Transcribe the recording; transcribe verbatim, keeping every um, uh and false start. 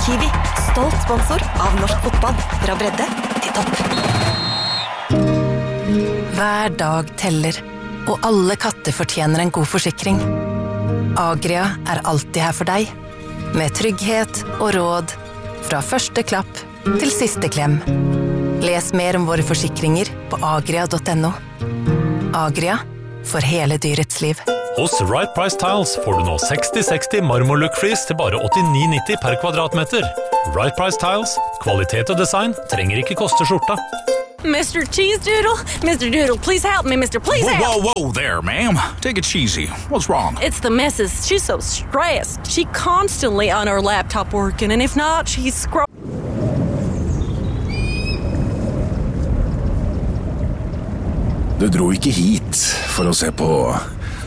Kiwi, stolt sponsor av norsk fotball. Fra bredde til topp. Hver dag teller, og alle katter fortjener en god forsikring. Agria er alltid her for deg, med trygghet og råd, fra første klapp til siste klem. Les mer om våre forsikringer på agria punktum no. Agria, for hele dyrets liv. Hos Right Price Tiles får du nå seksti seksti marmor-look-flis til bare åttini nitti per kvadratmeter. Right Price Tiles, kvalitet og design trenger ikke koste skjorta. Mister Cheese Doodle? Mister Doodle, please help me, Mister Please whoa, help! Whoa, whoa there, ma'am. Take it cheesy. What's wrong? It's the missus. She's so stressed. She constantly on her laptop working, and if not, she's scrolling. Du dro ikke hit for å se på